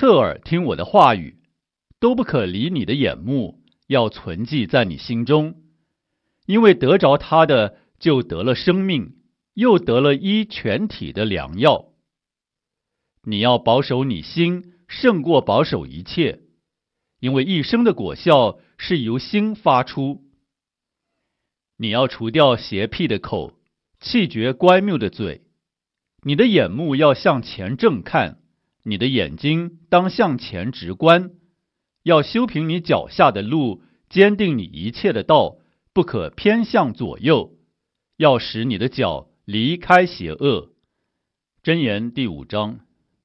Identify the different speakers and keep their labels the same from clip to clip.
Speaker 1: 侧耳听我的话语，都不可离你的眼目，要存记在你心中，因为得着他的就得了生命，又得了医全体的良药。你要保守你心，胜过保守一切，因为一生的果效是由心发出。你要除掉邪僻的口，弃绝乖谬的嘴。你的眼目要向前正看，你的眼睛当向前直观，要修平你脚下的路，坚定你一切的道，不可偏向左右，要使你的脚离开邪恶。箴言第5章。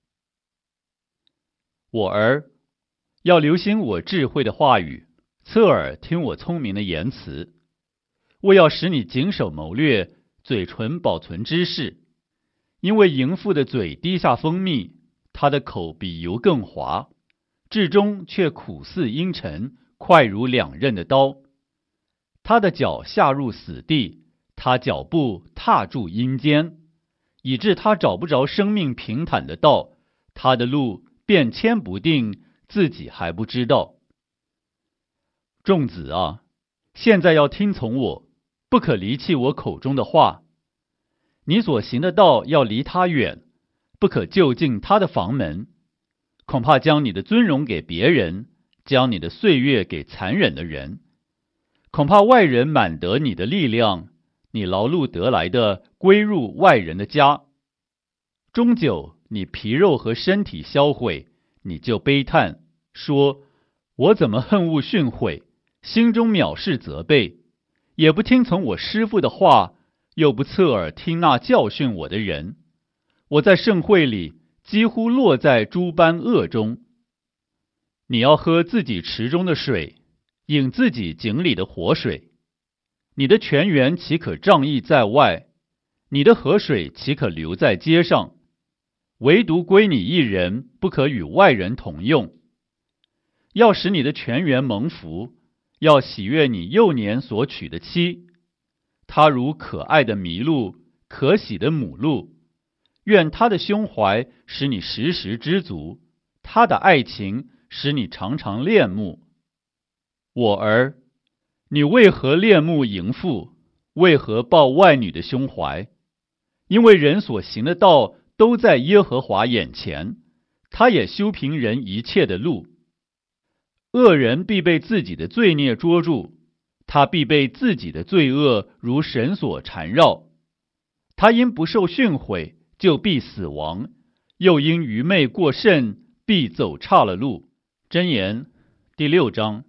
Speaker 1: 我儿，要留心我智慧的话语，侧耳听我聪明的言辞。我要使你谨守谋略，嘴唇保存知识。因为淫妇的嘴滴下蜂蜜，她的口比油更滑，至终却苦似阴沉，快如两刃的刀。她的脚下入死地，她脚步踏住阴间，以致她找不着生命平坦的道，她的路变迁不定，自己还不知道。众子啊，现在要听从我，不可离弃我口中的话。你所行的道要离他远，不可就近他的房门，恐怕将你的尊荣给别人，将你的岁月给残忍的人。恐怕外人满得你的力量，你劳碌得来的归入外人的家。终久你皮肉和身体销毁，你就悲叹，说：我怎么恨恶训诲，心中藐视责备，也不听从我师父的话，又不侧耳听那教训我的人。我在盛会里几乎落在诸般恶中。你要喝自己池中的水，饮自己井里的活水。你的泉源岂可仗义在外？你的河水岂可流在街上？唯独归你一人，不可与外人同用。要使你的泉源蒙福，要喜悦你幼年所娶的妻。她如可爱的麋鹿，可喜的母鹿。愿她的胸怀使你时时知足，她的爱情使你常常恋慕。我儿，你为何恋慕淫妇？为何抱外女的胸怀？因为人所行的道都在耶和华眼前，他也修平人一切的路。恶人必被自己的罪孽捉住，他必被自己的罪恶如绳索缠绕。他因不受训诲，就必死亡；又因愚昧过甚，必走岔了路。箴言第6章。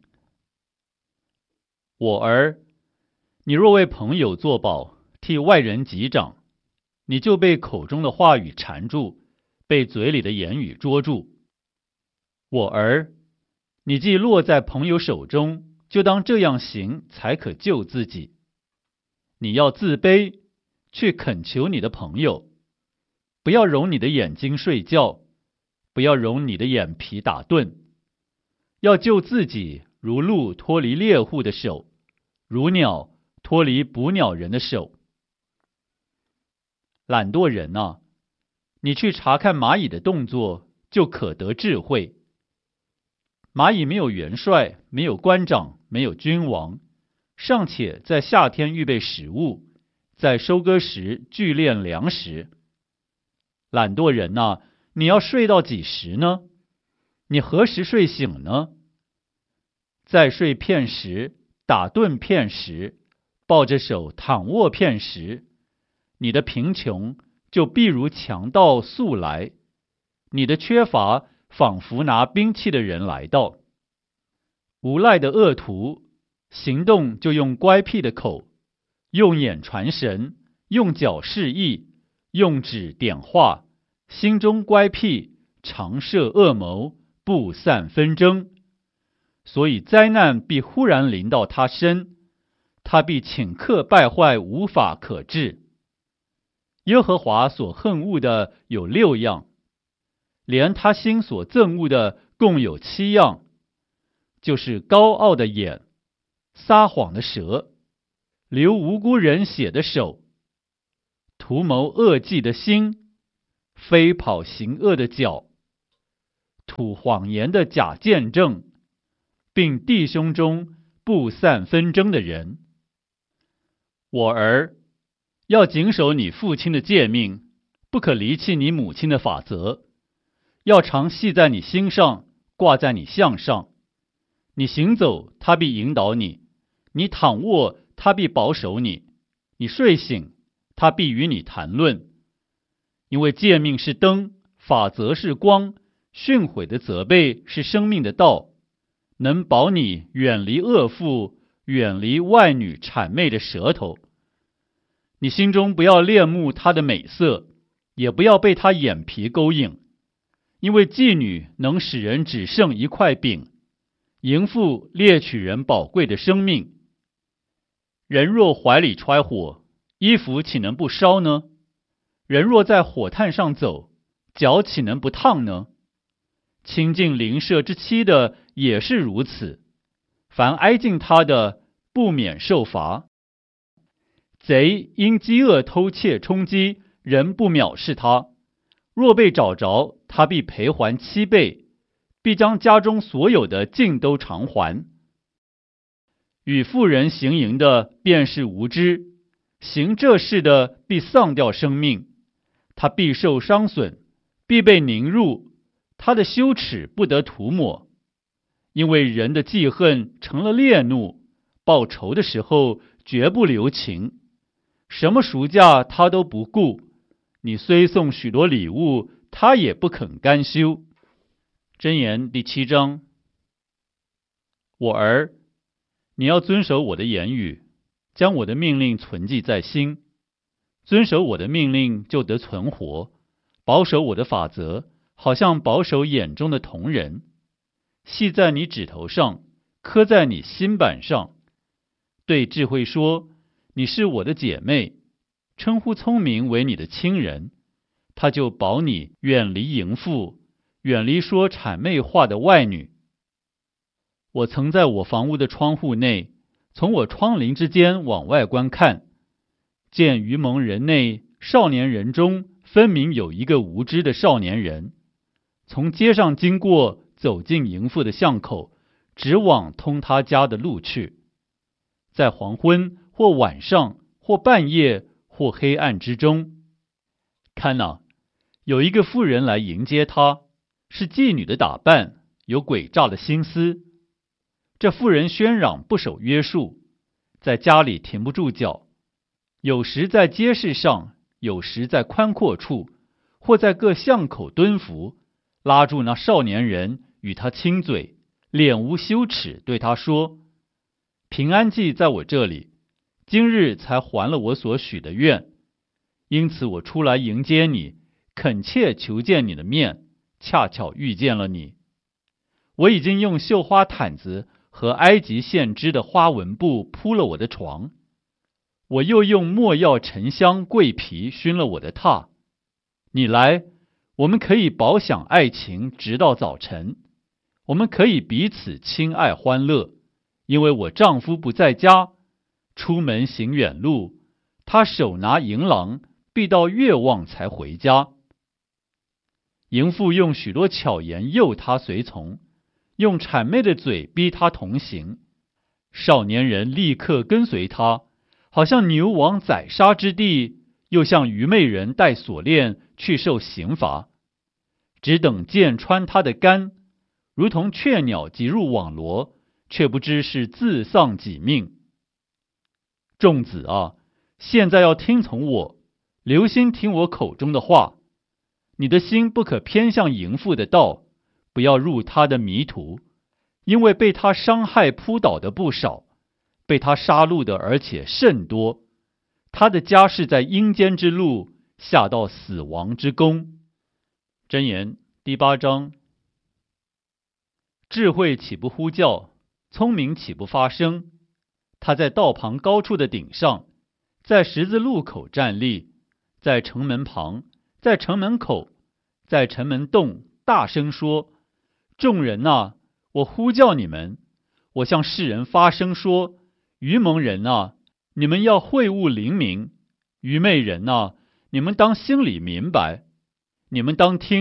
Speaker 1: 我儿，你若为朋友作保，替外人击掌，你就被口中的话语缠住，被嘴里的言语捉住。我儿，你既落在朋友手中，就当这样行，才可救自己。你要自卑，去恳求你的朋友，不要容你的眼睛睡觉，不要容你的眼皮打盹。要救自己，如鹿脱离猎户的手，如鸟脱离捕鸟人的手。懒惰人啊，你去查看蚂蚁的动作，就可得智慧。蚂蚁没有元帅，没有官长，没有君王，尚且在夏天预备食物，在收割时聚敛粮食。懒惰人啊，你要睡到几时呢？你何时睡醒呢？再睡片时，打盹片时，抱着手躺卧片时，你的贫穷就必如强盗速来，你的缺乏仿佛拿兵器的人来到。无赖的恶徒行动就用乖僻的口，用眼传神，用脚示意，用指点画，心中乖僻，常设恶谋，不散纷争。所以灾难必忽然临到他身，他必顷刻败坏，无法可治。耶和华所恨恶的有6样，连他心所憎恶的共有7样，就是高傲的眼，撒谎的舌，流无辜人血的手，图谋恶计的心，飞跑行恶的脚， 吐谎言的假见证，并弟兄中不散纷争的人。我儿，要谨守你父亲的诫命，不可离弃你母亲的法则，要常系在你心上，挂在你项上。你行走，他必引导你；你躺卧，他必保守你；你睡醒，他必与你谈论。因为诫命是灯，法则是光，训诲的责备是生命的道，能保你远离恶妇，远离外女谄媚的舌头。你心中不要恋慕她的美色，也不要被她眼皮勾引，因为妓女能使人只剩一块饼，淫妇猎取人宝贵的生命。人若怀里揣火，衣服岂能不烧呢？人若在火炭上走，脚岂能不烫呢？亲近邻舍之妻的也是如此，凡挨近他的，不免受罚。贼因饥饿偷窃充饥，人不藐视他；若被找着，他必赔还7倍，必将家中所有的尽都偿还。与妇人行淫的便是无知，行这事的必丧掉生命，他必受伤损，必被凝入，他的羞耻不得涂抹。因为人的记恨成了烈怒，报仇的时候绝不留情，什么赎价他都不顾，你虽送许多礼物，他也不肯甘休。箴言第7章。我儿，你要遵守我的言语，将我的命令存记在心。遵守我的命令，就得存活；保守我的法则，好像保守眼中的瞳人。系在你指头上，刻在你心板上。对智慧说，你是我的姐妹；称呼聪明为你的亲人，他就保你远离淫妇，远离说谄媚话的外女。我曾在我房屋的窗户内，从我窗棂之间往外观看，见愚蒙人内少年人中分明有一个无知的少年人，从街上经过，走进淫妇的巷口，直往通他家的路去。在黄昏或晚上或半夜或黑暗之中，看哪，有一个妇人来迎接他，是妓女的打扮，有诡诈的心思。这妇人喧嚷不守约束，在家里停不住脚，有时在街市上，有时在宽阔处，或在各巷口蹲伏，拉住那少年人，与他亲嘴，脸无羞耻，对他说：平安祭在我这里，今日才还了我所许的愿，因此我出来迎接你，恳切求见你的面，恰巧遇见了你。我已经用绣花毯子和埃及线织的花纹布铺了我的床，我又用没药沉香桂皮熏了我的榻。你来，我们可以饱享爱情，直到早晨。我们可以彼此亲爱欢乐，因为我丈夫不在家，出门行远路，他手拿银囊，必到月望才回家。淫妇用许多巧言诱他随从，用谄媚的嘴逼他同行。少年人立刻跟随他，好像牛往宰杀之地，又像愚昧人带锁链去受刑罚。只等箭穿他的肝，如同雀鸟挤入网罗，却不知是自丧己命。众子啊，现在要听从我，留心听我口中的话。你的心不可偏向淫妇的道，不要入他的迷途，因为被他伤害扑倒的不少，被他杀戮的而且甚多。他的家是在阴间之路，下到死亡之宫。箴言第8章。智慧岂不呼叫，聪明岂不发声？他在道旁高处的顶上，在十字路口站立，在城门旁，在城门口，在城门洞大声说：众人啊，我呼叫你们。我向世人发声说：愚蒙人啊，你们要会悟灵明；愚昧人啊，你们当心里明白。你们当听，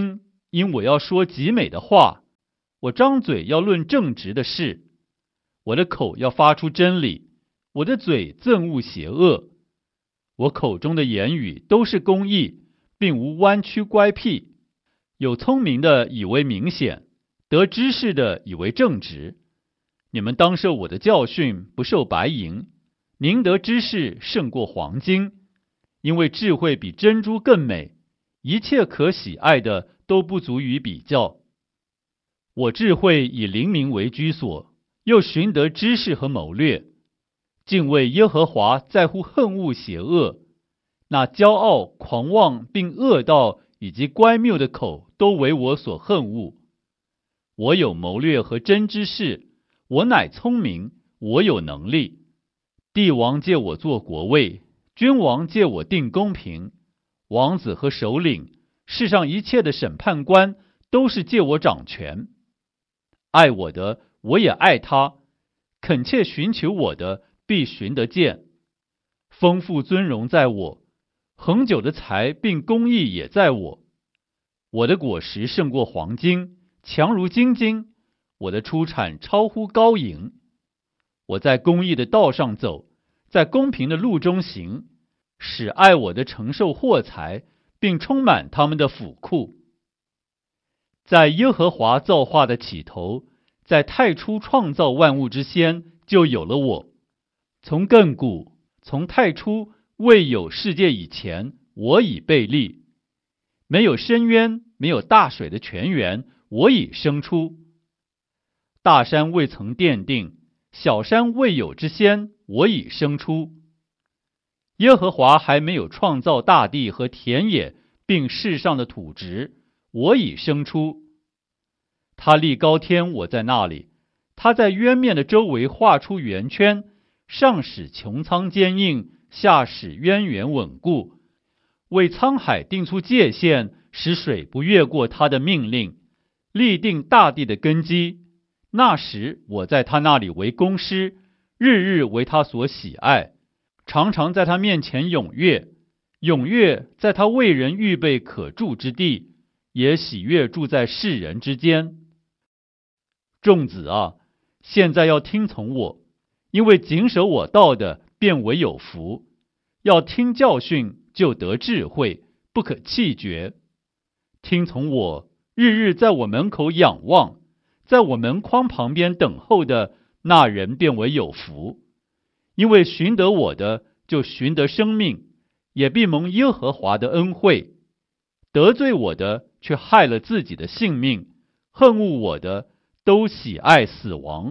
Speaker 1: 因我要说极美的话，我张嘴要论正直的事，我的口要发出真理，我的嘴憎恶邪恶。我口中的言语都是公义，并无弯曲乖僻。有聪明的以为明显，得知识的以为正直。你们当受我的教训，不受白银。宁得知识胜过黄金，因为智慧比珍珠更美，一切可喜爱的都不足以比较。我智慧以灵明为居所，又寻得知识和谋略。敬畏耶和华在乎恨恶邪恶，那骄傲、狂妄并恶道以及乖谬的口都为我所恨恶。我有谋略和真知识，我乃聪明，我有能力。帝王借我做国位，君王借我定公平，王子和首领，世上一切的审判官都是借我掌权。爱我的，我也爱他；恳切寻求我的，必寻得见。丰富尊荣在我，恒久的财并公义也在我。我的果实胜过黄金，强如金金，我的出产超乎高银。我在公义的道上走，在公平的路中行，使爱我的承受货财，并充满他们的府库。在耶和华造化的起头，在太初创造万物之先，就有了我。从亘古，从太初，未有世界以前，我已被立。没有深渊，没有大水的泉源，我已生出。大山未曾奠定，小山未有之先，我已生出。耶和华还没有创造大地和田野，并世上的土质，我已生出。他立高天，我在那里；他在渊面的周围画出圆圈，上使穹苍坚硬，下使渊源稳固，为沧海定出界限，使水不越过他的命令，立定大地的根基。那时我在他那里为工师，日日为他所喜爱，常常在他面前踊跃。踊跃在他为人预备可住之地，也喜悦住在世人之间。众子啊，现在要听从我，因为谨守我道的，便为有福。要听教训，就得智慧，不可弃绝。听从我，日日在我门口仰望，在我门框旁边等候的那人便为有福。因为寻得我的，就寻得生命，也必蒙耶和华的恩惠。得罪我的，却害了自己的性命；恨恶我的，都喜爱死亡。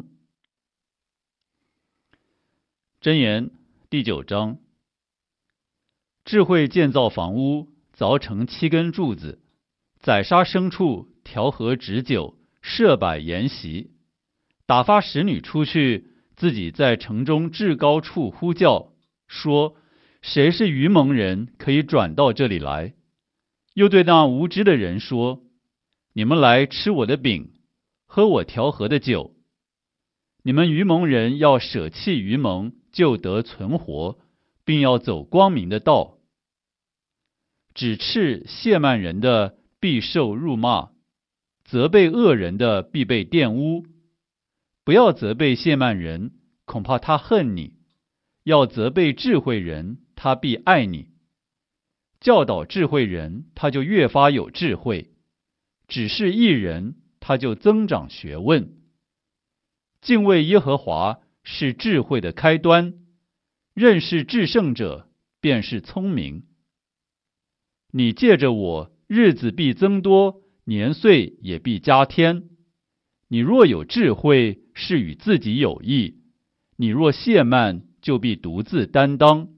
Speaker 1: 箴言第9章。智慧建造房屋，凿成7根柱子，宰杀牲畜，调和脂酒，设摆筵席，打发使女出去，自己在城中至高处呼叫，说：谁是愚蒙人，可以转到这里来？又对那无知的人说：你们来吃我的饼，喝我调和的酒。你们愚蒙人要舍弃愚蒙，就得存活，并要走光明的道。指斥亵慢人的，必受辱骂；责备恶人的，必被玷污。不要责备亵慢人，恐怕他恨你；要责备智慧人，他必爱你。教导智慧人，他就越发有智慧；指示义人，他就增长学问。敬畏耶和华是智慧的开端，认识至圣者便是聪明。你借着我，日子必增多，年岁也必加添。你若有智慧，是与自己有益；你若懈慢，就必独自担当。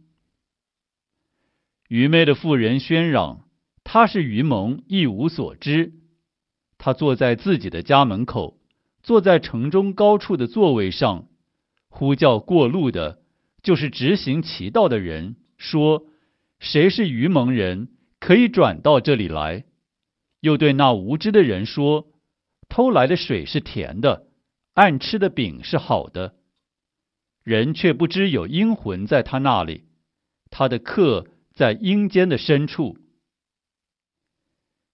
Speaker 1: 愚昧的妇人喧嚷，她是愚蒙，一无所知。她坐在自己的家门口，坐在城中高处的座位上，呼叫过路的，就是直行其道的人，说：谁是愚蒙人，可以转到这里来？又对那无知的人说：偷来的水是甜的，暗吃的饼是好的。人却不知有阴魂在他那里，他的客在阴间的深处。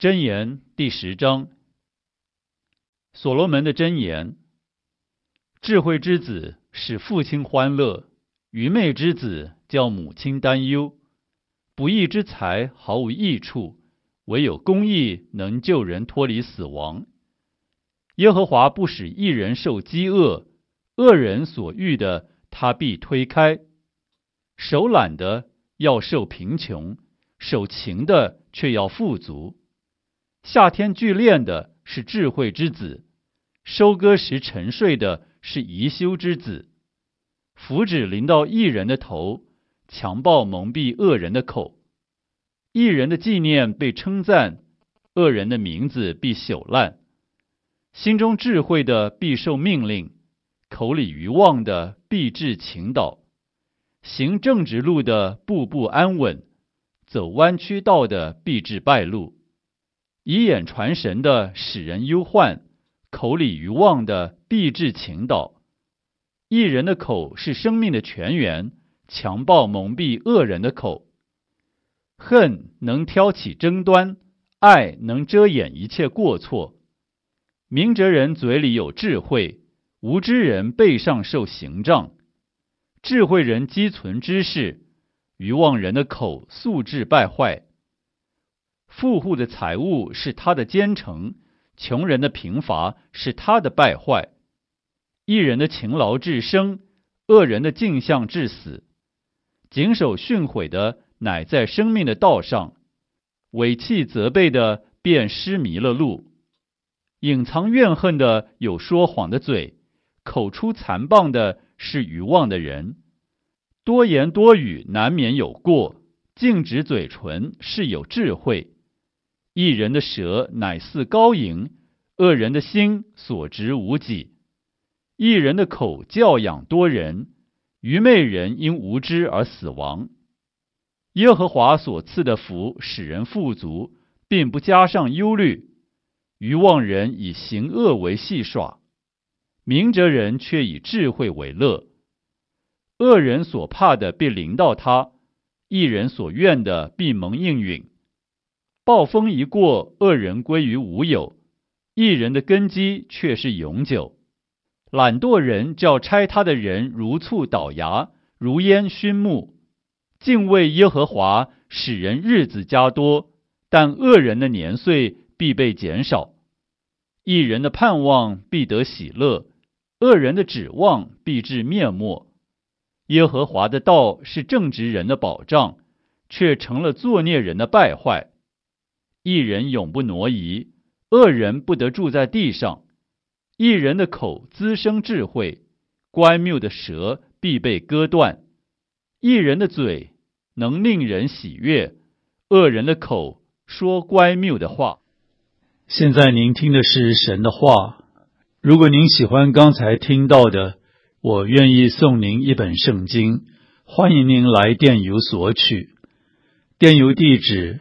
Speaker 1: 箴言第10章。所罗门的箴言：智慧之子使父亲欢乐，愚昧之子叫母亲担忧。不义之财毫无益处，唯有公义能救人脱离死亡。耶和华不使一人受饥饿，恶人所欲的他必推开。手懒的要受贫穷，手勤的却要富足。夏天聚练的是智慧之子，收割时沉睡的是贻羞之子。福祉临到义人的头，强暴蒙蔽恶人的口。义人的纪念被称赞，恶人的名字必朽烂。心中智慧的必受命令，口里愚妄的必致倾倒。行正直路的步步安稳，走弯曲道的必致败露。以眼传神的使人忧患，口里愚妄的必致倾倒。义人的口是生命的泉源，强暴蒙蔽恶人的口。恨能挑起争端，爱能遮掩一切过错。明哲人嘴里有智慧，无知人背上受刑杖。智慧人积存知识，愚妄人的口素质败坏。富户的财物是他的奸臣，穷人的贫乏是他的败坏。义人的勤劳致生，恶人的镜像致死。谨守训诲的乃在生命的道上，违弃责备的便失迷了路。隐藏怨恨的有说谎的嘴，口出残谤的是愚妄的人。多言多语难免有过，禁止嘴唇是有智慧。义人的舌乃似高银，恶人的心所值无几。义人的口教养多人，愚昧人因无知而死亡。耶和华所赐的福使人富足，并不加上忧虑。愚妄人以行恶为戏耍，明哲人却以智慧为乐。恶人所怕的必临到他，义人所愿的必蒙应允。暴风一过，恶人归于无有，义人的根基却是永久。懒惰人叫拆他的人如醋倒牙，如烟熏目。敬畏耶和华使人日子加多，但恶人的年岁必被减少。义人的盼望必得喜乐，恶人的指望必至灭没。耶和华的道是正直人的保障，却成了作孽人的败坏。义人永不挪移，恶人不得住在地上。义人的口滋生智慧，乖谬的舌必被割断。义人的嘴能令人喜悦，恶人的口说乖谬的话。
Speaker 2: 现在您听的是神的话。如果您喜欢刚才听到的，我愿意送您一本圣经，欢迎您来电邮索取。电邮地址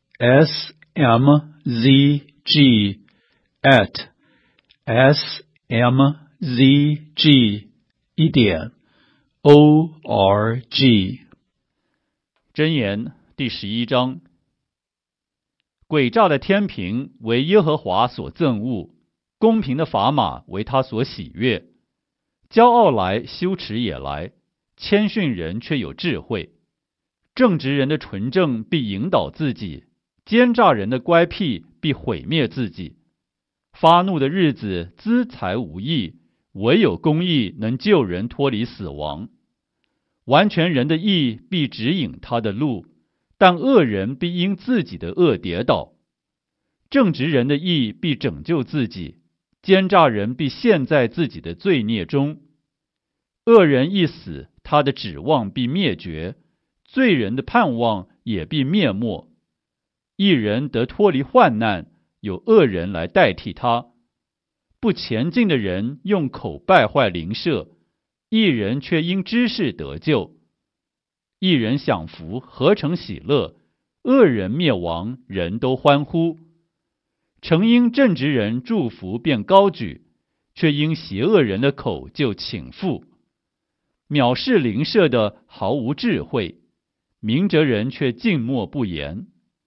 Speaker 2: smzg@smzg.org。
Speaker 1: 箴言第11章。诡诈的天平为耶和华所憎恶，公平的砝码为他所喜悦。骄傲来，羞耻也来，谦逊人却有智慧。正直人的纯正必引导自己，奸诈人的乖僻必毁灭自己。发怒的日子资财无益，唯有公义能救人脱离死亡。完全人的义必指引他的路，但恶人必因自己的恶跌倒。正直人的义必拯救自己，奸诈人必陷在自己的罪孽中。恶人一死，他的指望必灭绝，罪人的盼望也必灭没。义人得脱离患难，有恶人来代替他。不前进的人用口败坏邻舍，义人却因知识得救。义人享福，何成喜乐；恶人灭亡，人都欢呼。诚因正直人祝福便高举，却因邪恶人的口就倾覆。藐视邻舍的毫无智慧，明哲人却静默不言。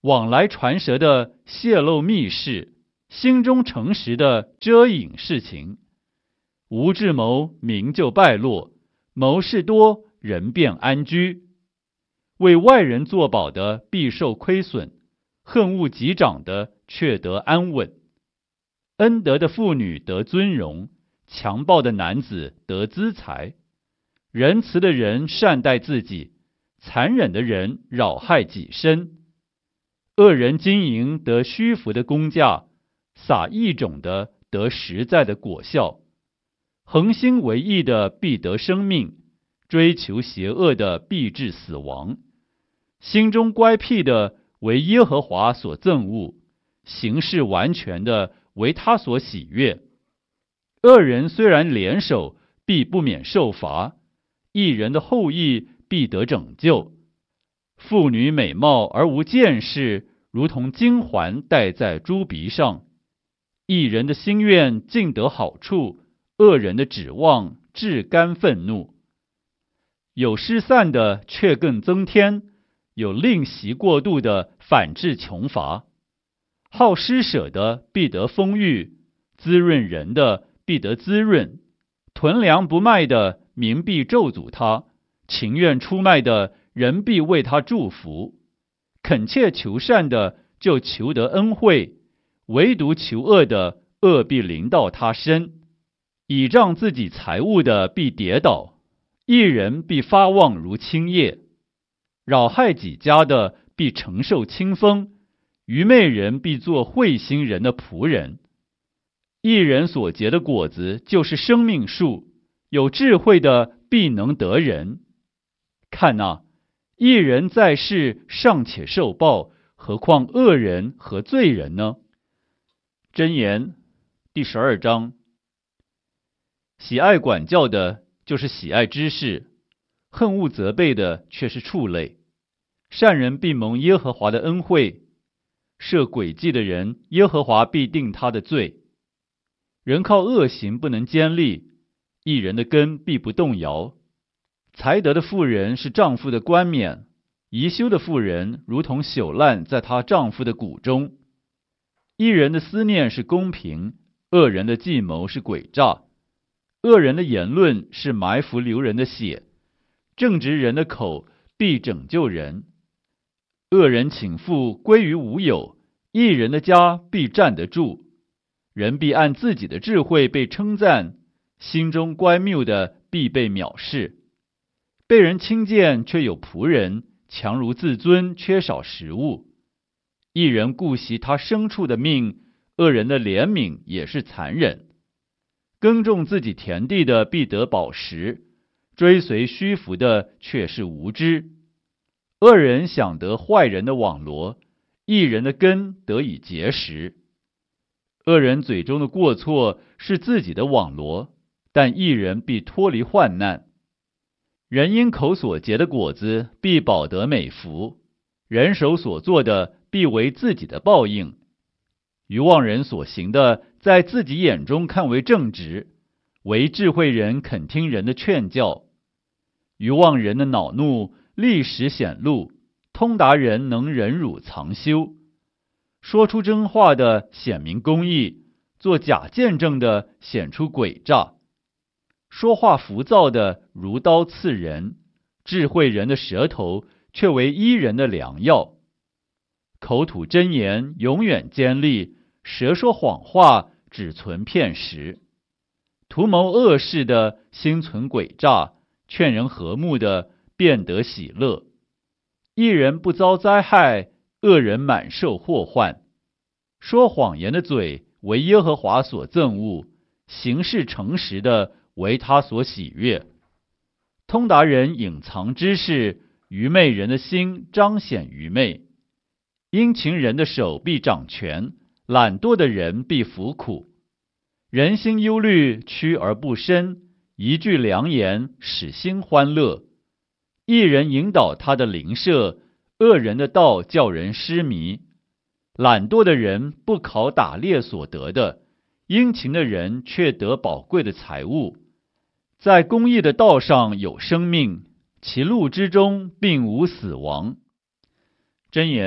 Speaker 1: 往来传舌的泄露密事，心中诚实的遮隐事情。无智谋，名就败落；谋事多，人便安居。为外人作保的必受亏损，恨恶己长的却得安稳。恩德的妇女得尊荣，强暴的男子得资财。仁慈的人善待自己，残忍的人扰害己身。恶人经营得虚浮的工价，撒异种的得实在的果效。恒心为义的必得生命，追求邪恶的必致死亡。心中乖僻的为耶和华所憎恶，行事完全的为他所喜悦。恶人虽然联手，必不免受罚；义人的后裔必得拯救。妇女美貌而无见识，如同金环戴在猪鼻上。义人的心愿尽得好处，恶人的指望至甘愤怒。有失散的却更增添，有吝惜过度的反致穷乏。好施舍的必得丰裕，滋润人的必得滋润。囤粮不卖的民必咒诅他，情愿出卖的人必为他祝福。恳切求善的就求得恩惠，唯独求恶的恶必临到他身。倚仗自己财物的必跌倒，义人必发旺如青叶。扰害己家的必承受清风，愚昧人必做慧心人的仆人。义人所结的果子就是生命树，有智慧的必能得人。看哪，义人在世尚且受报，何况恶人和罪人呢？箴言第12章。喜爱管教的就是喜爱知识，恨恶责备的却是畜类。善人必蒙耶和华的恩惠，设诡计的人，耶和华必定他的罪。人靠恶行不能坚立，义人的根必不动摇。才德的妇人是丈夫的冠冕，貽羞的妇人如同朽烂在她丈夫的骨中。义人的思念是公平，恶人的计谋是诡诈。恶人的言论是埋伏流人的血，正直人的口必拯救人。恶人倾覆归于无有，义人的家必站得住。人必按自己的智慧被称赞，心中乖谬的必被藐视。被人轻贱却有仆人，强如自尊缺少食物。义人顾惜他牲畜的命，恶人的怜悯也是残忍。耕种自己田地的必得饱食，追随虚浮的却是无知。恶人想得坏人的网罗，义人的根得以结实。恶人嘴中的过错是自己的网罗，但义人必脱离患难。人因口所结的果子必饱得美福，人手所做的必为自己的报应。愚妄人所行的，在自己眼中看为正直，唯智慧人肯听人的劝教。愚妄人的恼怒立时显露，通达人能忍辱藏羞。说出真话的显明公义，做假见证的显出诡诈。说话浮躁的如刀刺人，智慧人的舌头却为医人的良药。口吐真言永远坚立，舌说谎话只存片时。图谋恶事的心存诡诈，劝人和睦的便得喜乐。一人不遭灾害，恶人满受祸患。说谎言的嘴为耶和华所憎恶，行事诚实的为他所喜悦。通达人隐藏知识，愚昧人的心彰显愚昧。殷勤人的手必掌权，懒惰的人必服苦。人心忧虑，屈而不伸，一句良言使心欢乐。一人引导他的邻舍，恶人的道叫人失迷。懒惰的人不考打猎所得的，殷勤的人却得宝贵的财物。在公义的道上有生命，其路之中并无死亡。箴言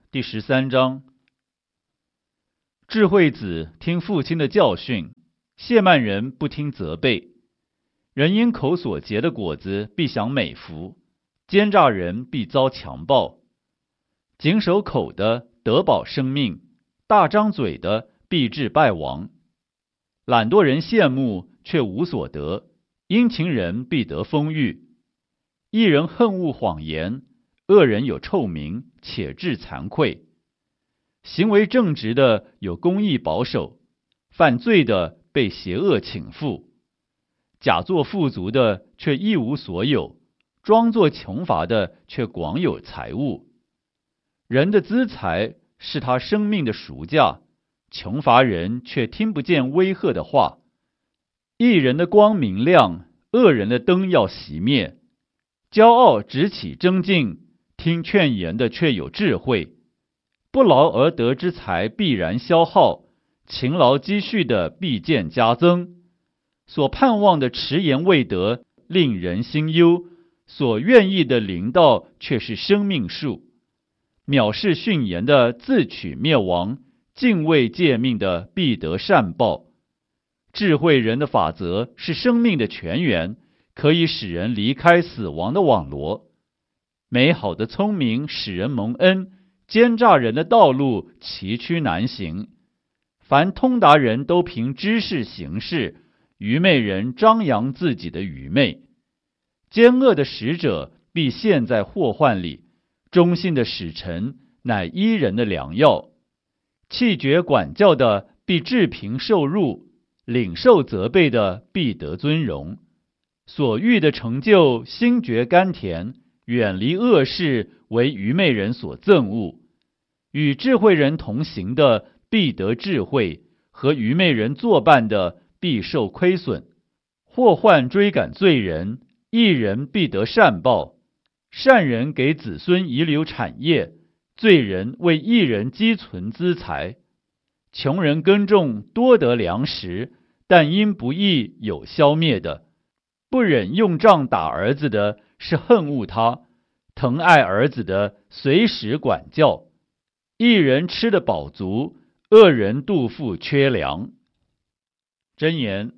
Speaker 1: 第13章。智慧子听父亲的教训，亵慢人不听责备。人因口所结的果子必享美福，奸诈人必遭强暴。谨守口的得保生命，大张嘴的必致败亡。懒惰人羡慕却无所得，殷勤人必得丰裕。一人恨恶谎言，恶人有臭名，且致惭愧。行为正直的有公义保守，犯罪的被邪恶倾覆。假作富足的却一无所有，装作穷乏的却广有财物。人的资财是他生命的赎价，穷乏人却听不见威吓的话。义人的光明亮，恶人的灯要熄灭。骄傲直起争竞，听劝言的却有智慧。不劳而得之财必然消耗，勤劳积蓄的必见加增。所盼望的迟延未得，令人心忧；所愿意的临到，却是生命树。藐视训言的自取灭亡，敬畏诫命的必得善报。智慧人的法则是生命的泉源，可以使人离开死亡的网罗。美好的聪明使人蒙恩，奸诈人的道路崎岖难行。凡通达人都凭知识行事，愚昧人张扬自己的愚昧。奸恶的使者必陷在祸患里，忠信的使臣乃医人的良药。弃绝管教的必治贫受辱，领受责备的必得尊荣。所欲的成就心觉甘甜，远离恶事为愚昧人所憎恶。与智慧人同行的必得智慧，和愚昧人作伴的必受亏损。祸患追赶罪人，义人必得善报。善人给子孙遗留产业，罪人为义人积存资财。穷人耕种多得粮食，但因不义有消灭的。不忍用杖打儿子的是恨恶他，疼爱儿子的随时管教。义人吃得饱足，恶人肚腹缺粮。箴言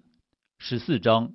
Speaker 1: 14章。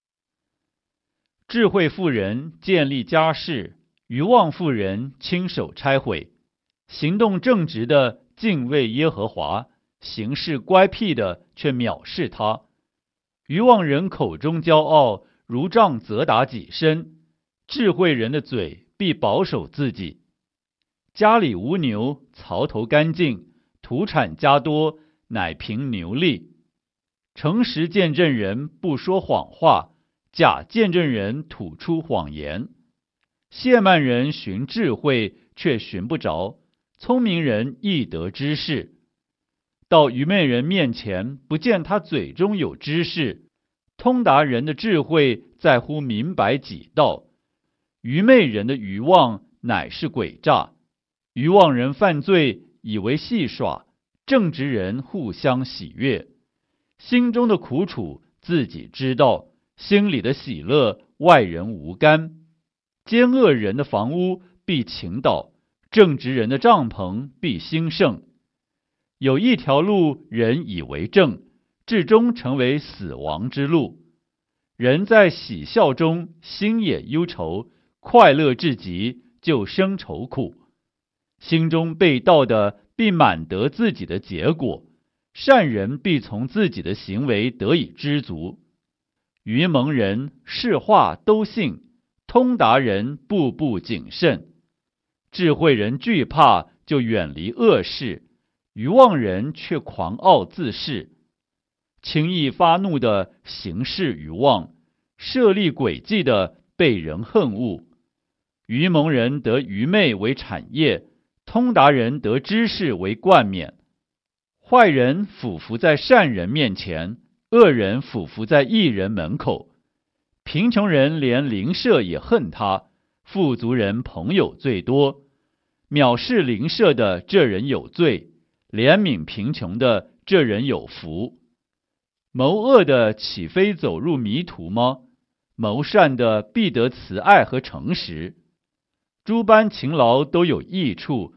Speaker 1: 智慧妇人建立家室，愚妄妇人亲手拆毁。行动正直的敬畏耶和华，行事乖僻的却藐视他。愚妄人口中骄傲，如杖责打己身。智慧人的嘴必保守自己。家里无牛，槽头干净，土产加多，乃凭牛力。诚实见证人不说谎话，假见证人吐出谎言。亵慢人寻智慧，却寻不着；聪明人易得知识。到愚昧人面前，不见他嘴中有知识。通达人的智慧在乎明白己道，愚昧人的愚妄乃是诡诈。愚妄人犯罪，以为戏耍；正直人互相喜悦。心中的苦楚自己知道，心里的喜乐外人无干。奸恶人的房屋必倾倒，正直人的帐篷必兴盛。有一条路人以为正，至终成为死亡之路。人在喜笑中心也忧愁，快乐至极就生愁苦。心中被盗的必满得自己的结果，善人必从自己的行为得以知足。愚蒙人是话都信，通达人步步谨慎。智慧人惧怕，就远离恶事；愚妄人却狂傲自恃。轻易发怒的行事愚妄，设立诡计的被人恨恶。愚蒙人得愚昧为产业，通达人得知识为冠冕。坏人俯伏在善人面前，恶人俯伏在义人门口。贫穷人连邻舍也恨他，富足人朋友最多。藐视邻舍的这人有罪，怜悯贫穷的这人有福。谋恶的岂非走入迷途吗？谋善的必得慈爱和诚实。诸般勤劳都有益处，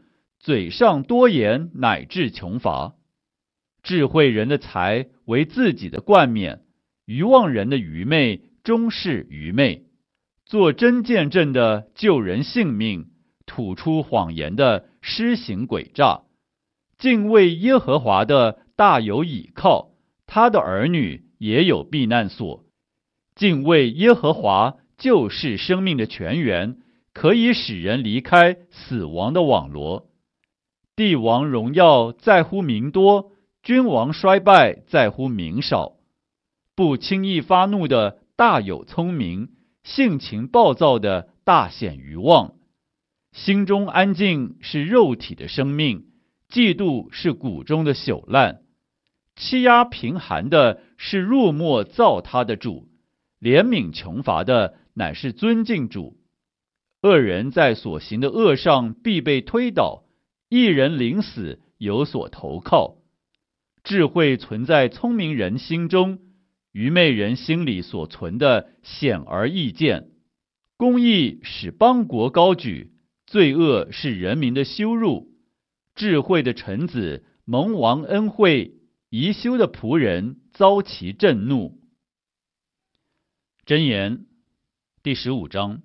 Speaker 1: 嘴上多言，乃至穷乏。智慧人的才为自己的冠冕，愚妄人的愚昧终是愚昧。做真见证的救人性命，吐出谎言的施行诡诈。敬畏耶和华的大有倚靠，他的儿女也有避难所。敬畏耶和华就是生命的泉源，可以使人离开死亡的网罗。帝王荣耀在乎名多，君王衰败在乎名少。不轻易发怒的大有聪明，性情暴躁的大显愚妄。心中安静是肉体的生命，嫉妒是骨中的朽烂。欺压贫寒的是入没造他的主，怜悯穷乏的乃是尊敬主。恶人在所行的恶上必被推倒，一人临死有所投靠。智慧存在聪明人心中，愚昧人心里所存的显而易见。公义使邦国高举，罪恶是人民的羞辱。智慧的臣子蒙王恩惠，宜修的仆人遭其震怒。箴言第15章。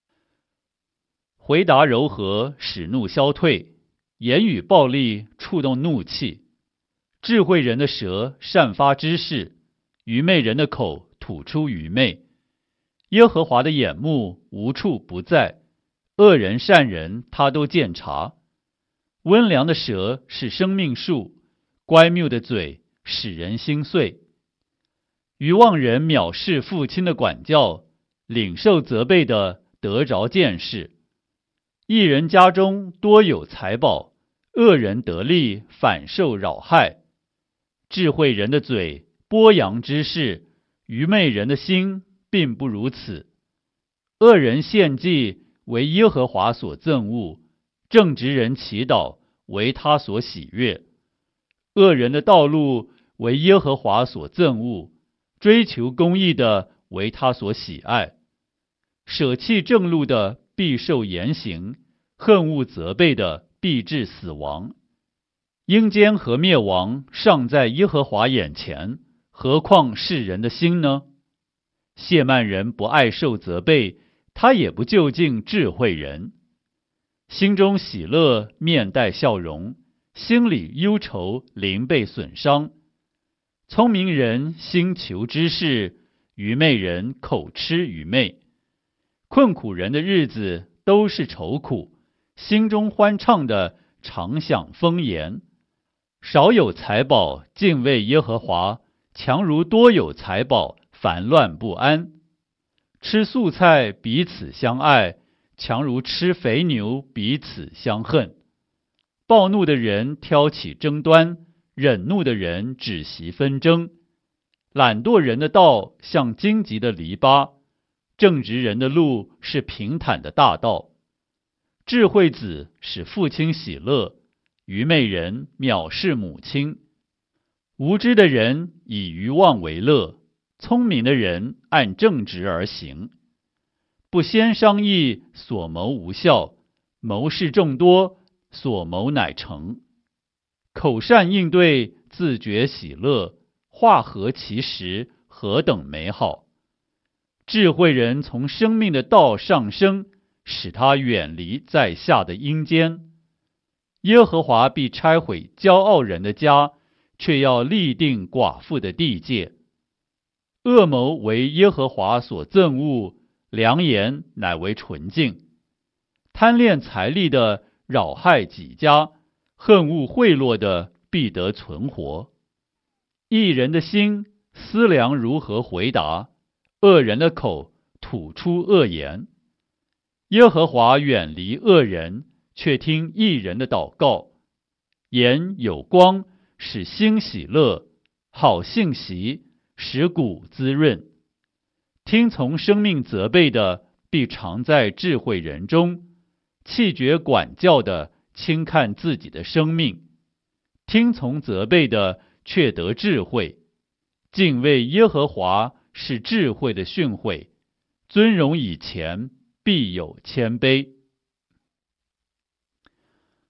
Speaker 1: 回答柔和，使怒消退；言语暴力，触动怒气。智慧人的舌散发知识，愚昧人的口吐出愚昧。耶和华的眼目无处不在，恶人善人他都鉴察。温良的舌是生命树，乖谬的嘴使人心碎。愚妄人藐视父亲的管教，领受责备的得着见识。一人家中多有财宝，恶人得利反受扰害。智慧人的嘴播扬知识，愚昧人的心并不如此。恶人献祭为耶和华所憎恶，正直人祈祷为他所喜悦。恶人的道路为耶和华所憎恶，追求公义的为他所喜爱。舍弃正路的必受严刑，恨恶责备的必致死亡。阴间和灭亡尚在耶和华眼前，何况世人的心呢？亵慢人不爱受责备，他也不就近智慧人。心中喜乐，面带笑容；心里忧愁，灵被损伤。聪明人心求知识，愚昧人口吃愚昧。困苦人的日子都是愁苦，心中欢畅的常享丰筵。少有财宝，敬畏耶和华，强如多有财宝，烦乱不安。吃素菜彼此相爱，强如吃肥牛彼此相恨。暴怒的人挑起争端，忍怒的人止息纷争。懒惰人的道像荆棘的篱笆，正直人的路是平坦的大道。智慧子使父亲喜乐，愚昧人藐视母亲。无知的人以愚妄为乐，聪明的人按正直而行。不先商议，所谋无效；谋事众多，所谋乃成。口善应对，自觉喜乐；话合其时，何等美好！智慧人从生命的道上升，使他远离在下的阴间。耶和华必拆毁骄傲人的家，却要立定寡妇的地界。恶谋为耶和华所憎恶，良言乃为纯净。贪恋财力的扰害己家，恨恶贿赂的必得存活。一人的心思量如何回答，恶人的口吐出恶言。耶和华远离恶人，却听义人的祷告。眼有光，使心喜乐；好信息，使骨滋润。听从生命责备的，必常在智慧人中；弃绝管教的，轻看自己的生命。听从责备的，却得智慧。敬畏耶和华是智慧的训诲，尊荣以前必有谦卑。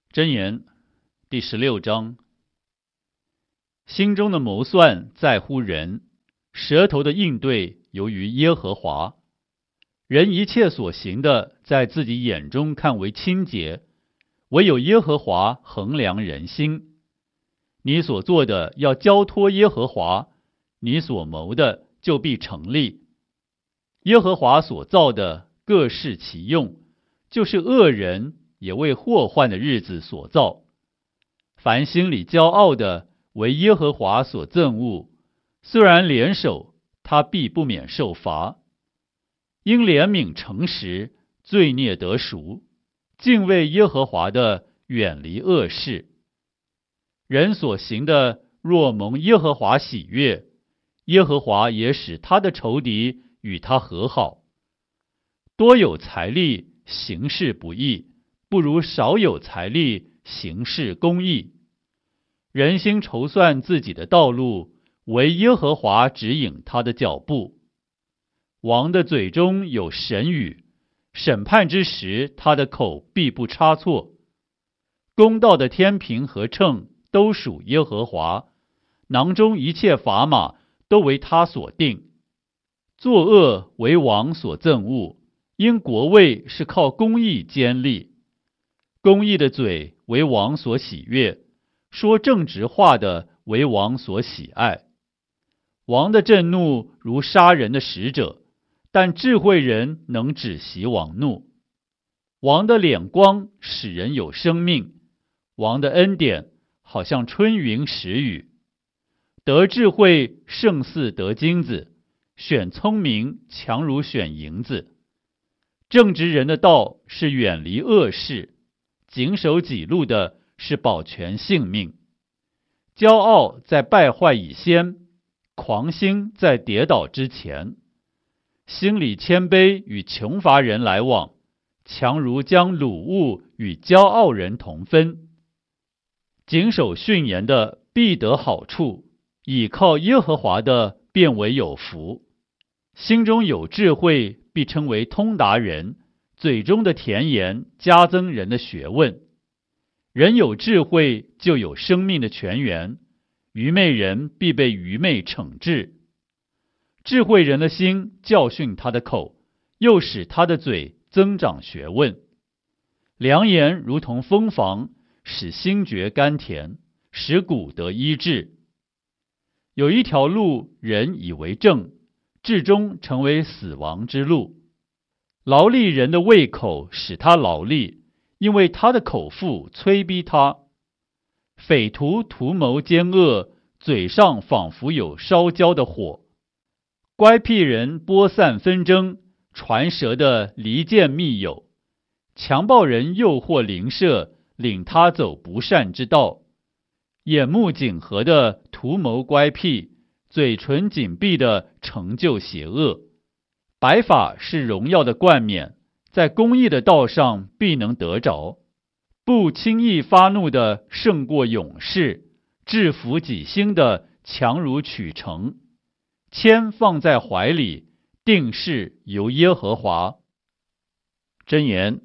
Speaker 1: 箴言第16章，心中的谋算在乎人，舌头的应对由于耶和华。人一切所行的，在自己眼中看为清洁，唯有耶和华衡量人心。你所做的要交托耶和华，你所谋的就必成立。耶和华所造的各适其用，就是恶人也为祸患的日子所造。凡心里骄傲的，为耶和华所憎恶，虽然联手，他必不免受罚。因怜悯诚实，罪孽得赎，敬畏耶和华的，远离恶事。人所行的，若蒙耶和华喜悦，耶和华也使他的仇敌与他和好。多有财力，行事不义，不如少有财力，行事公义。人心筹算自己的道路，唯耶和华指引他的脚步。王的嘴中有神语，审判之时，他的口必不差错。公道的天平和秤都属耶和华，囊中一切砝码都为他所定。作恶为王所憎恶，因国位是靠公义坚立。公义的嘴为王所喜悦，说正直话的为王所喜爱。王的震怒如杀人的使者，但智慧人能止息王怒。王的脸光使人有生命，王的恩典好像春云时雨。得智慧胜似得金子，选聪明强如选银子。正直人的道是远离恶事，谨守己路的是保全性命。骄傲在败坏以先，狂心在跌倒之前。心里谦卑与穷乏人来往，强如将掳物与骄傲人同分。谨守训言的必得好处，倚靠耶和华的便为有福。心中有智慧，必称为通达人，嘴中的甜言加增人的学问。人有智慧，就有生命的泉源，愚昧人必被愚昧惩治。智慧人的心教训他的口，又使他的嘴增长学问。良言如同蜂房，使心觉甘甜，使骨得医治。有一条路，人以为正，至终成为死亡之路。劳力人的胃口使他劳力，因为他的口腹催逼他。匪徒图谋奸恶，嘴上仿佛有烧焦的火。乖僻人播散纷争，传舌的离间密友。强暴人诱惑邻舍，领他走不善之道。眼目紧合的图谋乖僻，嘴唇紧闭的成就邪恶。白发是荣耀的冠冕，在公义的道上必能得着。不轻易发怒的胜过勇士，制服己心的强如取城。签放在怀里，定事由耶和华。箴言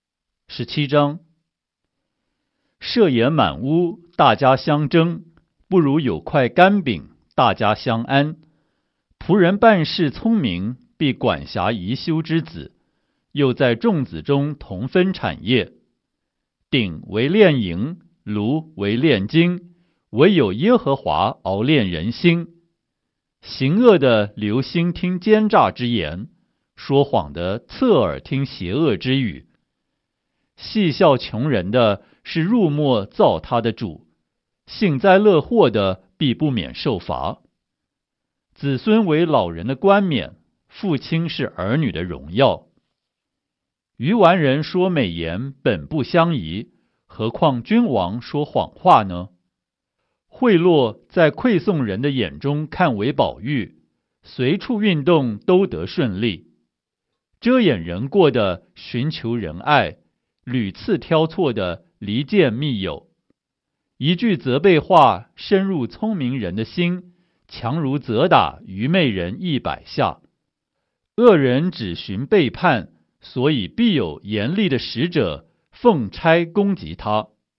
Speaker 1: 17章，设筵满屋，大家相争，不如有块干饼，大家相安。仆人办事聪明，必管辖宜修之子，又在众子中同分产业。鼎为炼银，炉为炼金，唯有耶和华熬炼人心。行恶的留心听奸诈之言，说谎的侧耳听邪恶之语。戏笑穷人的是入没造他的主，幸灾乐祸的必不免受罚。子孙为老人的冠冕，父亲是儿女的荣耀。愚顽人说美言本不相宜，何况君王说谎话呢？贿赂在馈送人的眼中看为宝玉，随处运动都得顺利。遮掩人过的寻求仁爱，屡次挑错的离间密友。一句责备话深入聪明人的心，强如责打愚昧人100下。恶人只寻背叛，所以必有严厉的使者奉差攻击他。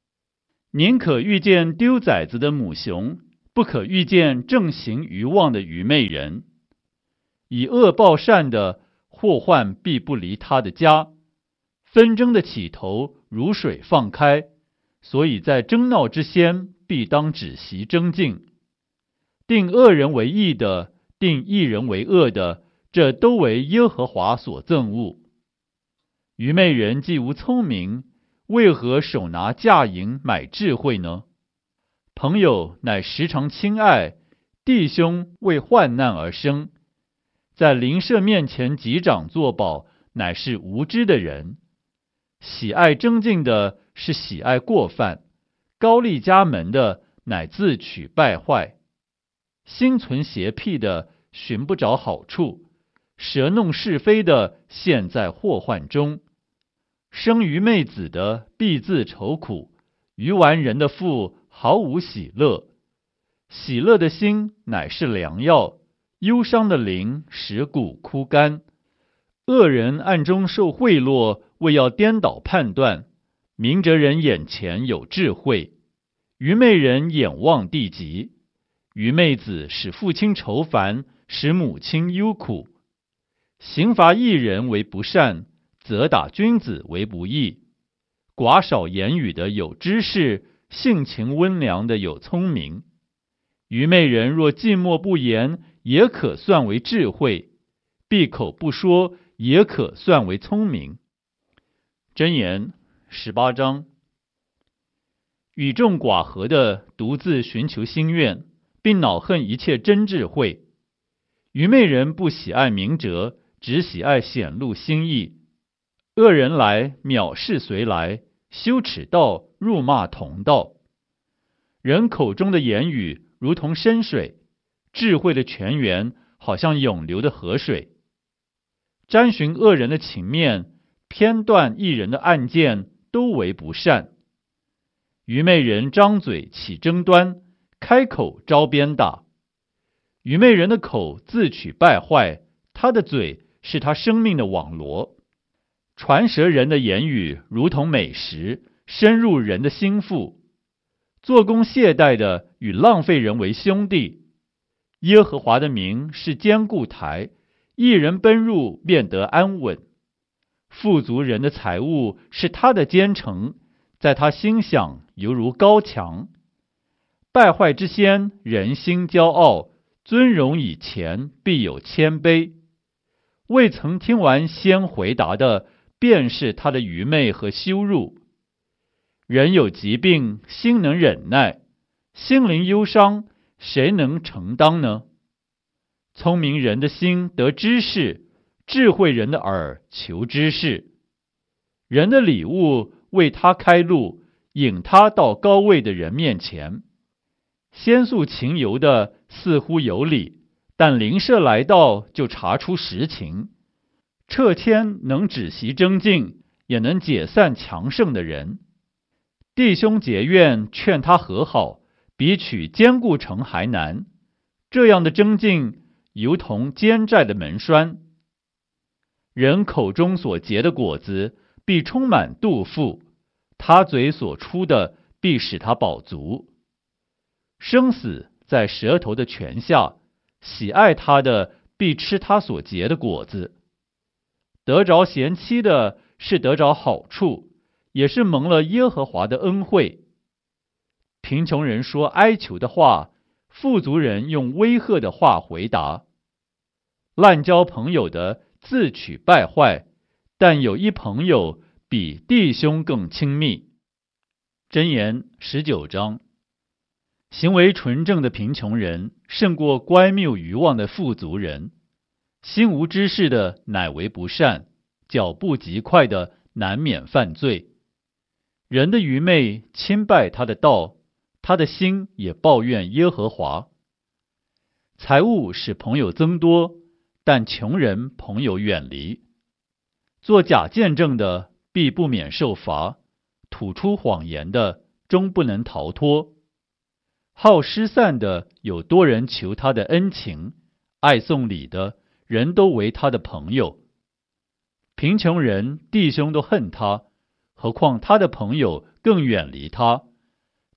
Speaker 1: 宁可遇见丢崽子的母熊，不可遇见正行愚妄的愚昧人。以恶报善的，祸患必不离他的家。纷争的起头如水放开，所以在争闹之先，必当止息争竞。定恶人为义的，定义人为恶的，这都为耶和华所憎恶。愚昧人既无聪明，为何手拿价银买智慧呢？朋友乃时常亲爱，弟兄为患难而生。在邻舍面前击掌作保，乃是无知的人。喜爱争竞的是喜爱过犯，高丽家门的乃自取败坏。心存邪僻的寻不着好处，舌弄是非的陷在祸患中。生愚昧子的必自愁苦，愚顽人的腹毫无喜乐。喜乐的心乃是良药，忧伤的灵使骨枯干。恶人暗中受贿赂，为要颠倒判断。明哲人眼前有智慧，愚昧人眼望地极。愚昧子使父亲愁烦，使母亲忧苦。刑罚义人为不善，责打君子为不义。寡少言语的有知识，性情温良的有聪明。愚昧人若寂寞不言，也可算为智慧；闭口不说，也可算为聪明。箴言18章。与众寡合的独自寻求心愿，并恼恨一切真智慧。愚昧人不喜爱明哲，只喜爱显露心意。恶人来，藐视随来，羞耻道，辱骂同道。人口中的言语如同深水，智慧的泉源好像涌流的河水。沾寻恶人的情面，偏断义人的案件，都为不善。愚昧人张嘴起争端，开口招鞭打。愚昧人的口自取败坏，他的嘴是他生命的网罗。传舌人的言语如同美食，深入人的心腹。做工懈怠的与浪费人为兄弟。耶和华的名是坚固台，一人奔入便得安稳。富足人的财物是他的坚城，在他心想犹如高墙。败坏之先，人心骄傲，尊荣以前，必有谦卑。未曾听完先回答的，便是他的愚昧和羞辱。人有疾病，心能忍耐；心灵忧伤，谁能承当呢？聪明人的心得知识，智慧人的耳求知识。人的礼物为他开路，引他到高位的人面前。先诉情由的似乎有理，但邻舍来到就查出实情。撤迁能止息争竞，也能解散强盛的人。弟兄结怨，劝他和好，比取坚固城还难。这样的争竞，如同坚寨的门栓。人口中所结的果子，必充满肚腹；他嘴所出的，必使他饱足。生死在舌头的泉下，喜爱他的，必吃他所结的果子。得着贤妻的，是得着好处，也是蒙了耶和华的恩惠。贫穷人说哀求的话，富足人用威吓的话回答。滥交朋友的自取败坏，但有一朋友比弟兄更亲密。箴言19章。行为纯正的贫穷人，胜过乖谬愚妄的富足人。心无知识的乃为不善，脚步极快的难免犯罪。人的愚昧轻败他的道，他的心也抱怨耶和华。财物使朋友增多，但穷人朋友远离。做假见证的必不免受罚，吐出谎言的终不能逃脱。好失散的有多人求他的恩情，爱送礼的人都为他的朋友。贫穷人弟兄都恨他，何况他的朋友更远离他。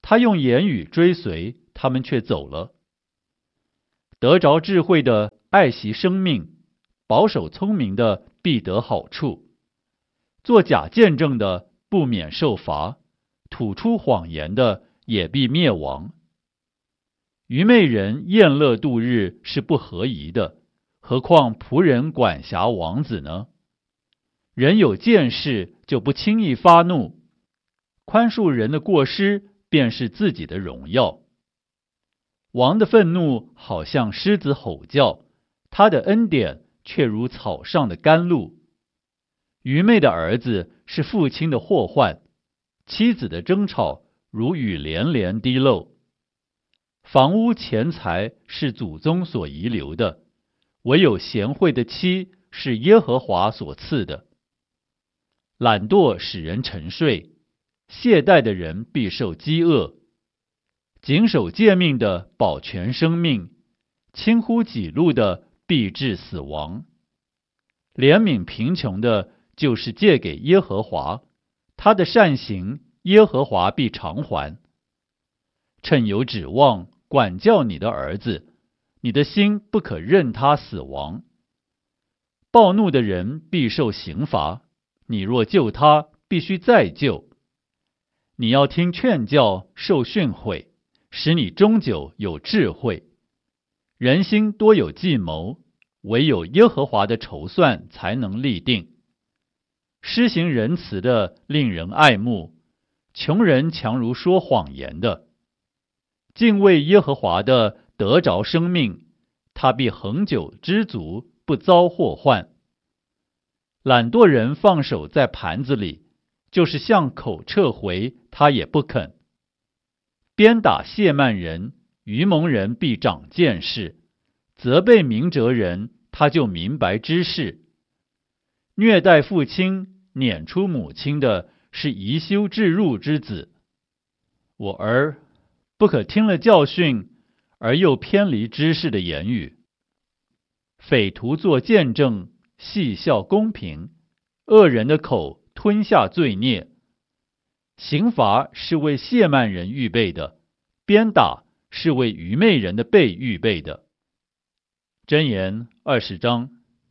Speaker 1: 他用言语追随，他们却走了。得着智慧的爱惜生命，保守聪明的必得好处。做假见证的不免受罚，吐出谎言的也必灭亡。愚昧人宴乐度日是不合宜的，何况仆人管辖王子呢？人有见识就不轻易发怒，宽恕人的过失便是自己的荣耀。王的愤怒好像狮子吼叫，他的恩典却如草上的甘露。愚昧的儿子是父亲的祸患，妻子的争吵如雨连连滴漏。房屋钱财是祖宗所遗留的，唯有贤惠的妻是耶和华所赐的。懒惰使人沉睡，懈怠的人必受饥饿。谨守诫命的保全生命，轻忽己路的必致死亡。怜悯贫穷的就是借给耶和华，他的善行耶和华必偿还。趁有指望，管教你的儿子，你的心不可任他死亡。暴怒的人必受刑罚，你若救他，必须再救。你要听劝教，受训诲，使你终久有智慧。人心多有计谋，唯有耶和华的筹算才能立定。施行仁慈的令人爱慕，穷人强如说谎言的。敬畏耶和华的得着生命，他必恒久知足，不遭祸患。懒惰人放手在盘子里，就是向口撤回，他也不肯。鞭打亵慢人，愚蒙人必长见识；责备明哲人，他就明白知识。虐待父亲、撵出母亲的，是貽羞置入之子。我儿，不可听了教训，而又偏离知识的言语。匪徒作见证，戏笑公平；恶人的口吞下罪孽。刑罚是为亵慢人预备的，鞭打是为愚昧人的背预备的。箴言20章。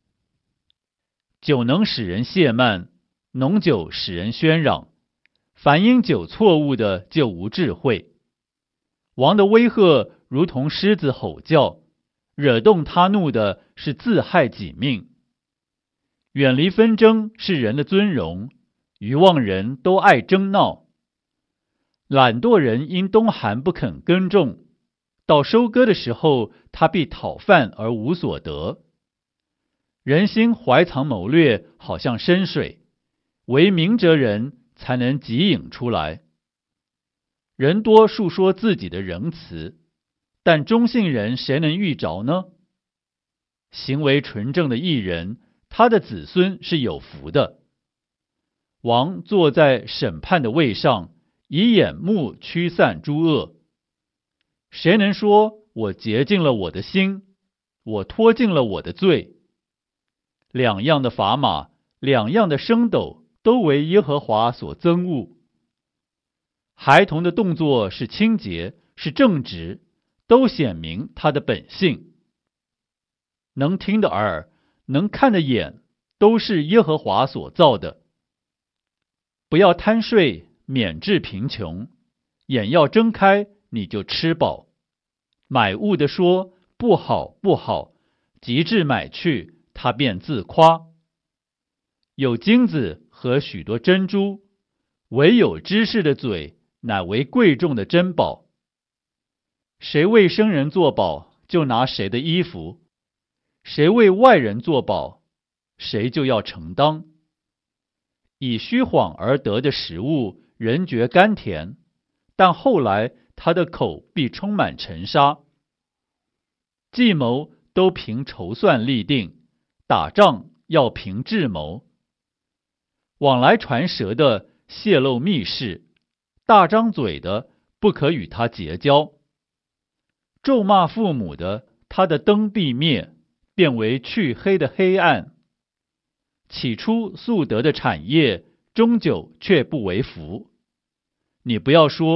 Speaker 1: 酒能使人懈慢，浓酒使人喧嚷。凡因酒错误的，就无智慧。王的威吓如同狮子吼叫，惹动他怒的是自害己命。远离纷争是人的尊荣，愚妄人都爱争闹。懒惰人因冬寒不肯耕种，到收割的时候，他必讨饭而无所得。人心怀藏谋略，好像深水，唯明哲人才能汲引出来。人多述说自己的仁慈，但忠信人谁能遇着呢？行为纯正的义人，他的子孙是有福的。王坐在审判的位上，以眼目驱散诸恶。谁能说我洁净了我的心，我脱尽了我的罪？两样的砝码，两样的升斗，都为耶和华所憎恶。孩童的动作是清洁，是正直，都显明他的本性。能听的耳，能看的眼，都是耶和华所造的。不要贪睡，免致贫穷；眼要睁开，你就吃饱。买物的说不好不好，及至买去，他便自夸。有金子和许多珍珠，唯有知识的嘴乃为贵重的珍宝。谁为生人作保，就拿谁的衣服；谁为外人作保，谁就要承当。以虚谎而得的食物，人觉甘甜，但后来他的口必充满尘沙。计谋都凭筹算立定，打仗要凭智谋。往来传舌的泄露密事，大张嘴的不可与他结交。咒骂父母的，他的灯必灭，变为黢黑的黑暗。起初素得的产业，终久却不为福。你不要说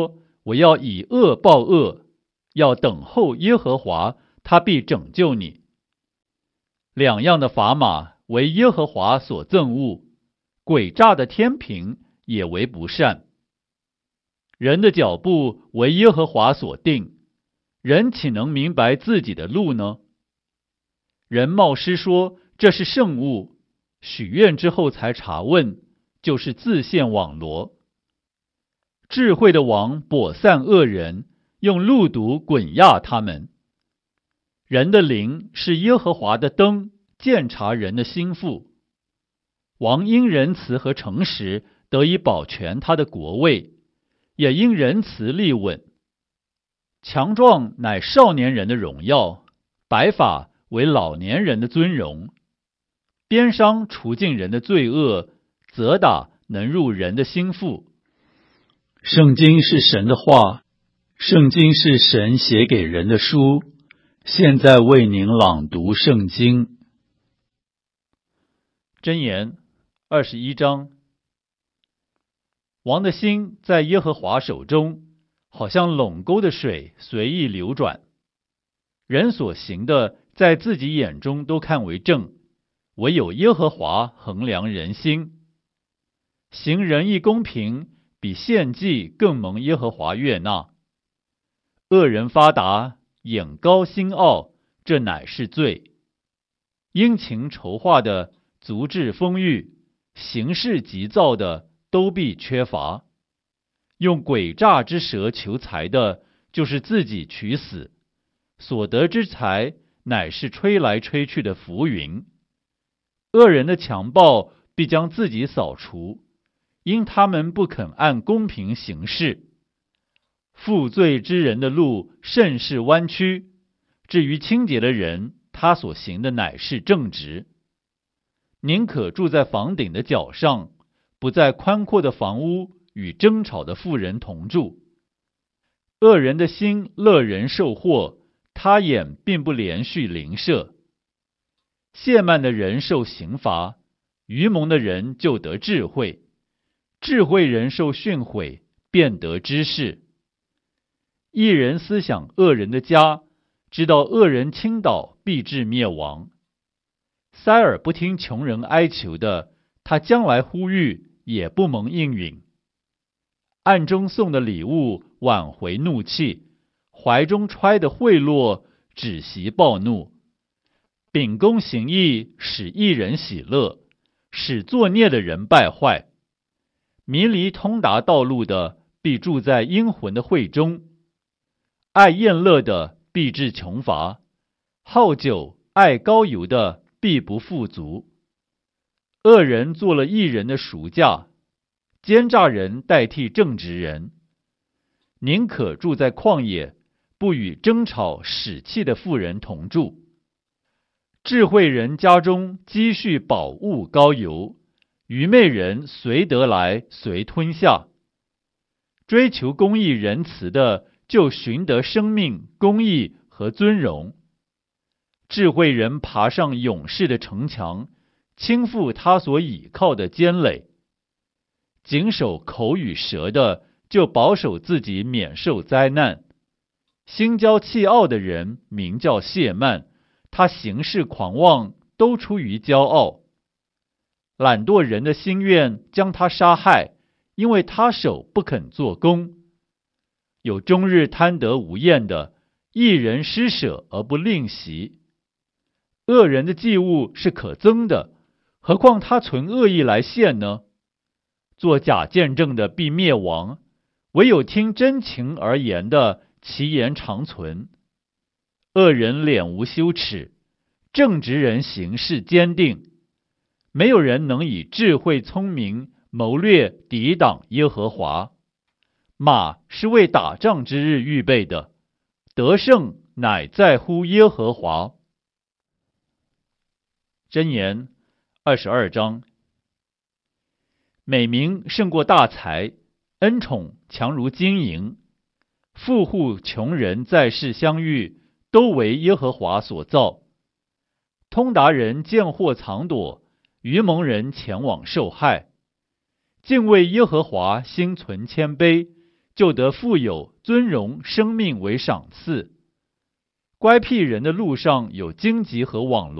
Speaker 1: 我要以恶报恶，要等候耶和华，他必拯救你。两样的砝码为耶和华所憎恶，诡诈的天平也为不善。人的脚步为耶和华所定，人岂能明白自己的路呢？人冒失说这是圣物，许愿之后才查问，就是自陷网罗。智慧的王跛散恶人，用路毒滚压他们。人的灵是耶和华的灯，鉴察人的心腹。王因仁慈和诚实得以保全他的国位，也因仁慈立稳。强壮乃少年人的荣耀，白发为老年人的尊荣。鞭伤除尽人的罪恶，责打能入人的心腹。
Speaker 2: 圣经是神的话，圣经是神写给人的书。现在为您朗读圣经。
Speaker 1: 箴言21章。王的心在耶和华手中，好像垄沟的水随意流转。人所行的在自己眼中都看为正，唯有耶和华衡量人心。行仁义公平，比献祭更蒙耶和华悦纳。恶人发达，眼高心傲，这乃是罪。殷勤筹划的足智丰裕，行事急躁的都必缺乏。用诡诈之舌求财的，就是自己取死。所得之财，乃是吹来吹去的浮云。恶人的强暴必将自己扫除，因他们不肯按公平行事。负罪之人的路甚是弯曲，至于清洁的人，他所行的乃是正直。宁可住在房顶的角上，不在宽阔的房屋与争吵的妇人同住。恶人的心乐人受祸，他眼并不连续邻舍。亵慢的人受刑罚，愚蒙的人就得智慧。智慧人受训诲，便得知识。一人思想恶人的家，知道恶人倾倒必致灭亡。塞耳不听穷人哀求的，他将来呼吁也不蒙应允。暗中送的礼物挽回怒气，怀中揣的贿赂止息暴怒。秉公行义，使一人喜乐，使作孽的人败坏。迷离通达道路的，必住在阴魂的会中。爱宴乐的，必致穷乏；好酒爱膏油的，必不富足。恶人做了义人的赎价，奸诈人代替正直人。宁可住在旷野，不与争吵使气的妇人同住。智慧人家中积蓄宝物膏油，愚昧人随得来随吞下。追求公义仁慈的，就寻得生命、公义和尊荣。智慧人爬上勇士的城墙，倾覆他所倚靠的坚垒。谨守口与舌的，就保守自己免受灾难。心骄气傲的人名叫谢曼，他行事狂妄，都出于骄傲。懒惰人的心愿将他杀害，因为他手不肯做工。有终日贪得无厌的，一人施舍而不吝惜。恶人的祭物是可憎的，何况他存恶意来献呢？做假见证的必灭亡，唯有听真情而言的，其言长存。恶人脸无羞耻，正直人行事坚定。没有人能以智慧聪明谋略抵挡耶和华。马是为打仗之日预备的，得胜乃在乎耶和华。箴言22章。美名胜过大财，恩宠强如金银。富户穷人在世相遇，都为耶和华所造。通达人见祸藏躲，愚蒙人前往受害。敬畏耶和华，心存谦卑， 就得富有、尊荣、生命为赏赐。乖僻人的路上有荆棘和网罗。